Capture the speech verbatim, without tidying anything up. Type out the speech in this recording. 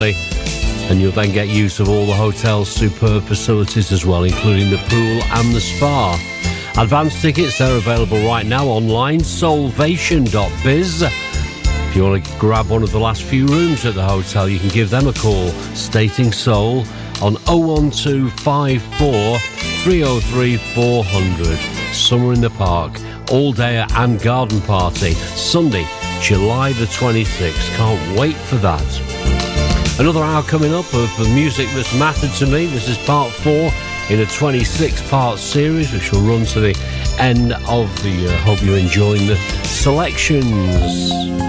And you'll then get use of all the hotel's superb facilities as well, including the pool and the spa. Advance tickets, they're available right now online, solvation dot biz. If you want to grab one of the last few rooms at the hotel, you can give them a call, stating Soul, on oh one two five four, three oh three, four hundred. Summer in the Park, all-day and garden party, Sunday, July the twenty-sixth. Can't wait for that. Another hour coming up of the music that's mattered to me. This is part four in a twenty-six part series, which will run to the end of the year. Hope you're enjoying the selections.